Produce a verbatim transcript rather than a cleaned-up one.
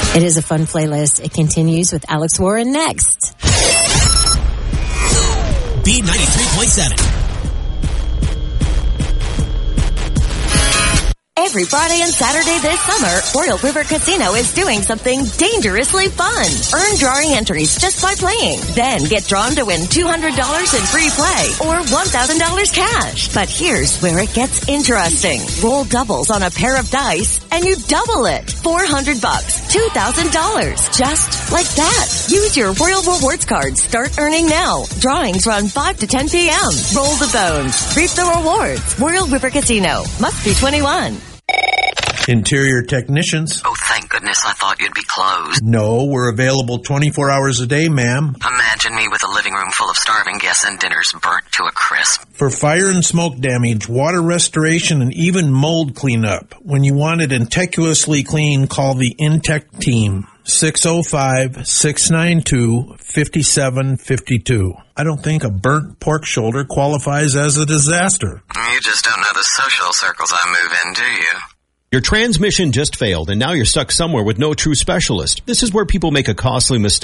It is a fun playlist. It continues with Alex Warren next. B ninety-three point seven. Every Friday and Saturday this summer, Royal River Casino is doing something dangerously fun. Earn drawing entries just by playing. Then get drawn to win two hundred dollars in free play or one thousand dollars cash. But here's where it gets interesting. Roll doubles on a pair of dice and you double it. four hundred bucks, two thousand dollars. Just like that. Use your Royal Rewards card. Start earning now. Drawings run five to ten p.m. Roll the bones. Reap the rewards. Royal River Casino. Must be twenty-one. Interior technicians. Oh, thank goodness, I thought you'd be closed. No, we're available twenty-four hours a day, ma'am. Imagine me with a living room full of starving guests and dinners burnt to a crisp. For fire and smoke damage, water restoration, and even mold cleanup. When you want it meticulously clean, call the Intech team. six oh five, six nine two, five seven five two. I don't think a burnt pork shoulder qualifies as a disaster. You just don't know the social circles I move in, do you? Your transmission just failed, and now you're stuck somewhere with no true specialist. This is where people make a costly mistake.